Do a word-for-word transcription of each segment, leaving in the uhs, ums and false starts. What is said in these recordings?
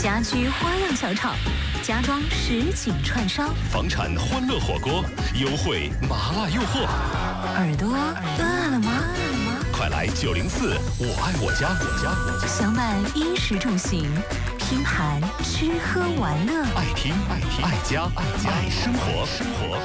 家居花样小炒，家装实景串烧， 房产欢乐火锅，优惠麻辣诱惑。 耳朵饿了吗？ 快来九零四我爱我家，我家我家， 享满衣食住行，拼盘吃喝玩乐， 爱听爱听爱家爱家爱生活生活。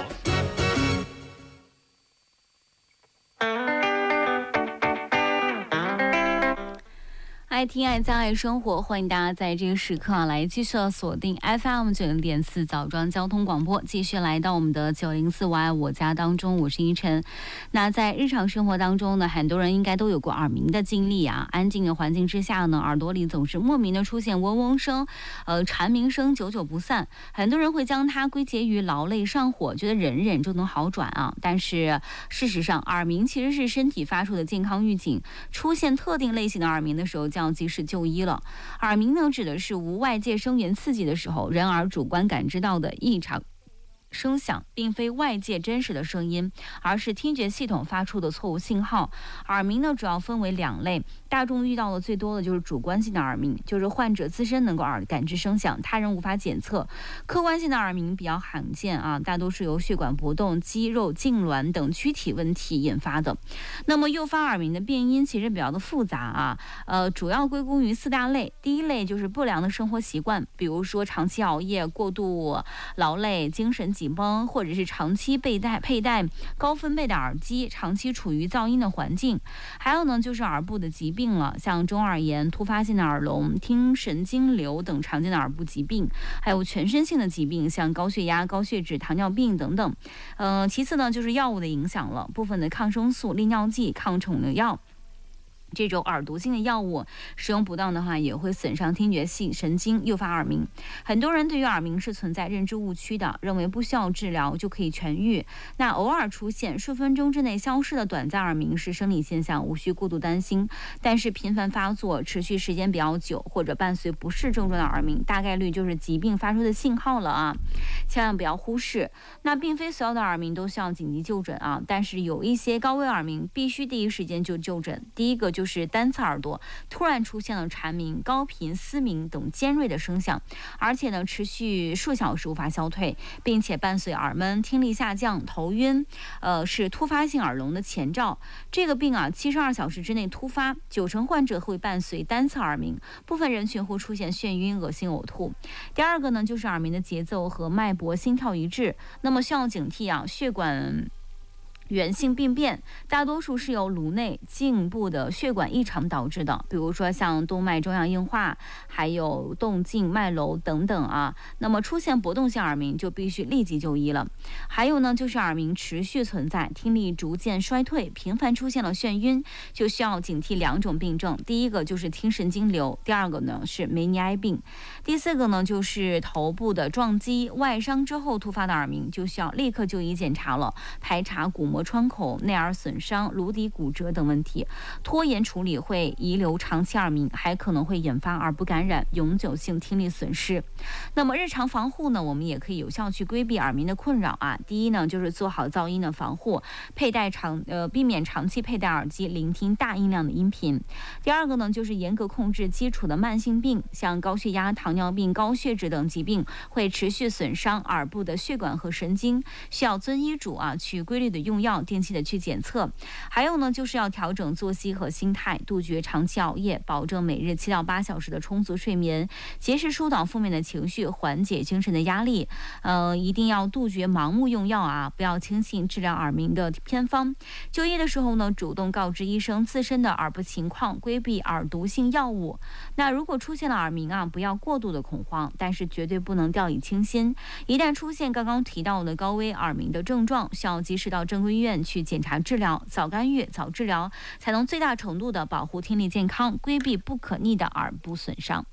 爱听爱家爱生活，欢迎大家在这个时刻啊来继续锁定 F M 九零点四枣庄交通广播，继续来到我们的九零四我爱我家当中，我是依晨。那在日常生活当中呢，很多人应该都有过耳鸣的经历啊。安静的环境之下呢，耳朵里总是莫名的出现嗡嗡声，呃蝉鸣声久久不散。很多人会将它归结于劳累上火，觉得忍忍就能好转啊。但是事实上，耳鸣其实是身体发出的健康预警，出现特定类型的耳鸣的时候，叫及时就医了。耳鸣呢，指的是无外界声源刺激的时候，人耳主观感知到的异常声响，并非外界真实的声音，而是听觉系统发出的错误信号。耳鸣呢，主要分为两类，大众遇到的最多的就是主观性的耳鸣，就是患者自身能够耳感知声响，他人无法检测。客观性的耳鸣比较罕见啊，大多是由血管搏动、肌肉痉挛等躯体问题引发的。那么诱发耳鸣的变因其实比较的复杂啊，呃，主要归功于四大类。第一类就是不良的生活习惯，比如说长期熬夜、过度劳累、精神紧绷，或者是长期佩戴佩戴高分贝的耳机，长期处于噪音的环境。还有呢，就是耳部的疾病了，像中耳炎、突发性的耳聋、听神经瘤等常见的耳部疾病，还有全身性的疾病，像高血压、高血脂、糖尿病等等。呃，其次呢，就是药物的影响了，部分的抗生素、利尿剂、抗肿瘤药。这种耳毒性的药物使用不当的话，也会损伤听觉系神经，诱发耳鸣。很多人对于耳鸣是存在认知误区的，认为不需要治疗就可以痊愈。那偶尔出现数分钟之内消失的短暂耳鸣是生理现象，无需过度担心。但是频繁发作、持续时间比较久，或者伴随不适症状的耳鸣，大概率就是疾病发出的信号了啊，千万不要忽视。那并非所有的耳鸣都需要紧急就诊啊，但是有一些高危耳鸣必须第一时间就就诊。第一个就就是单侧耳朵突然出现了蝉鸣、高频嘶鸣等尖锐的声响，而且呢持续数小时无法消退，并且伴随耳闷、听力下降、头晕，呃，是突发性耳聋的前兆。这个病啊，七十二小时之内突发，九成患者会伴随单侧耳鸣，部分人群会出现眩晕、恶心、呕吐。第二个呢，就是耳鸣的节奏和脉搏、心跳一致，那么需要警惕啊，血管源性病变大多数是由颅内颈部的血管异常导致的，比如说像动脉粥样硬化，还有动静脉瘘等等啊。那么出现搏动性耳鸣就必须立即就医了。还有呢，就是耳鸣持续存在，听力逐渐衰退，频繁出现了眩晕，就需要警惕两种病症。第一个就是听神经瘤，第二个呢是梅尼埃病。第四个呢就是头部的撞击、外伤之后突发的耳鸣，就需要立刻就医检查了，排查鼓膜穿孔、内耳损伤、颅底骨折等问题。拖延处理会遗留长期耳鸣，还可能会引发耳部感染、永久性听力损失。那么日常防护呢，我们也可以有效去规避耳鸣的困扰啊。第一呢，就是做好噪音的防护，佩戴长呃避免长期佩戴耳机聆听大音量的音频。第二个呢，就是严格控制基础的慢性病，像高血压、糖尿病、高血脂等疾病会持续损伤耳部的血管和神经，需要遵医嘱啊，去规律的用药，定期的去检测。还有呢，就是要调整作息和心态，杜绝长期熬夜，保证每日七到八小时的充足睡眠，及时疏导负面的情绪，缓解精神的压力。呃，一定要杜绝盲目用药啊，不要轻信治疗耳鸣的偏方。就医的时候呢，主动告知医生自身的耳部情况，规避耳毒性药物。那如果出现了耳鸣啊，不要过度的恐慌，但是绝对不能掉以轻心。一旦出现刚刚提到的高危耳鸣的症状，需要及时到正规医院去检查治疗，早干预早治疗，才能最大程度的保护听力健康，规避不可逆的耳部损伤。